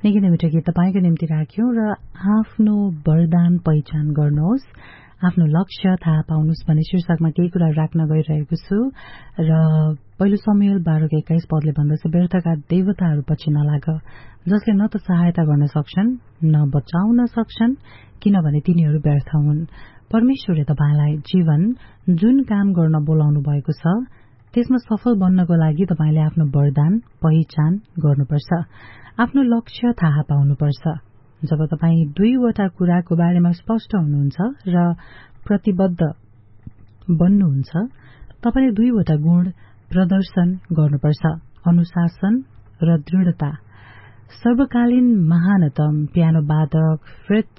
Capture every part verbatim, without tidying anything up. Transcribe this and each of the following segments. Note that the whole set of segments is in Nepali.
निकै नै मिठो गीत तपाईँको निम्ति राख्यौं र आफ्नो वरदान पहिचान गर्नुहोस्, आफ्नो लक्ष्य थाहा पाउनुहोस् भन्ने शीर्षकमा केही कुरा राख्न गइरहेको छु। र पहिलो समूएल बाह्रको एक्काइस पदले भन्दछ, व्यर्थका देवताहरू पछि नलाग, जसले न त सहायता गर्न सक्छन् न बचाउन सक्छन्, किनभने तिनीहरू व्यर्थ हुन्। परमेश्वरले तपाईलाई जीवन जुन काम गर्न बोलाउनु भएको छ त्यसमा सफल बन्नको लागि तपाईले आफ्नो वरदान पहिचान गर्नुपर्छ, आफ्नो लक्ष्य थाहा पाउनुपर्छ। जब तपाई दुईवटा कुराको बारेमा स्पष्ट हुनुहुन्छ र प्रतिबद्ध बन्नुहुन्छ, तपाईले दुईवटा गुण प्रदर्शन गर्नुपर्छ, अनुशासन र दृढता। सर्वकालीन महानतम पियानो वादक फ्रिट्ज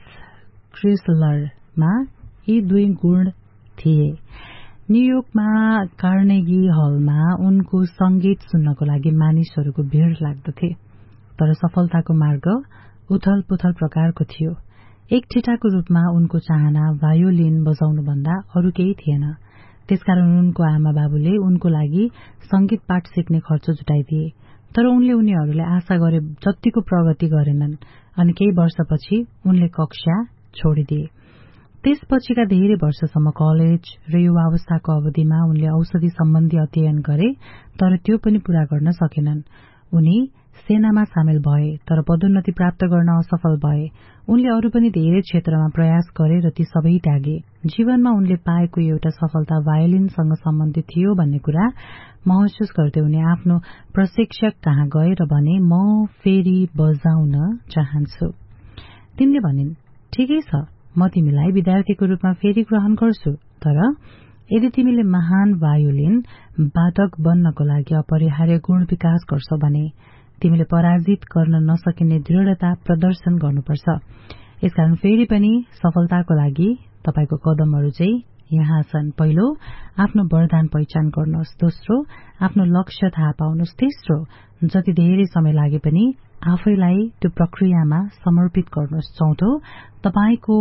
क्रिसलरमा यी दुई गुण थिए। न्यूयोर्कमा कार्नेगी हलमा उनको संगीत सुन्नको लागि मानिसहरूको भीड़ लाग्दथे, तर सफलताको मार्ग उथल पुथल प्रकारको थियो। एक ठिटाको रूपमा उनको चाहना भायोलिन बजाउनुभन्दा अरू केही थिएन। त्यसकारण उनको आमा बाबुले उनको लागि संगीत पाठ सिक्ने खर्च जुटाइदिए, तर उनले उनीहरूले आशा गरे जतिको प्रगति गरेनन् अनि केही वर्षपछि उनले कक्षा छोडिदिए। त्यसपछिका धेरै वर्षसम्म कलेज र युवावस्थाको अवधिमा उनले औषधि सम्बन्धी अध्ययन गरे, तर त्यो पनि पूरा गर्न सकेनन्। उनी सेनामा सामेल भए, तर पदोन्नति प्राप्त गर्न असफल भए। उनले अरू पनि धेरै क्षेत्रमा प्रयास गरे र ती सबै त्यागे। जीवनमा उनले पाएको एउटा सफलता भायोलिनसँग सम्बन्धित थियो भन्ने कुरा महसुस गर्दै उनी आफ्नो प्रशिक्षक कहाँ गए र भने, म फेरि बजाउन चाहन्छु। तिनले भनिन्, ठिकै छ, म तिमीलाई विद्यार्थीको रूपमा फेरि ग्रहण गर्छु, तर यदि तिमीले महान भायोलिन वादक बन्नको लागि अपरिहार्य गुण विकास गर्छौ भने तिमीले पराजित गर्न नसकिने दृढता प्रदर्शन गर्नुपर्छ। यसकारण फेरि पनि सफलताको लागि तपाईको कदमहरू चाहिँ यहाँ छन्। पहिलो, आफ्नो वरदान पहिचान गर्नुहोस्। दोस्रो, आफ्नो लक्ष्य थाहा पाउनुहोस्। तेस्रो, जति धेरै समय लागे पनि आफैलाई त्यो प्रक्रियामा समर्पित गर्नुहोस्। चौथो, तपाईको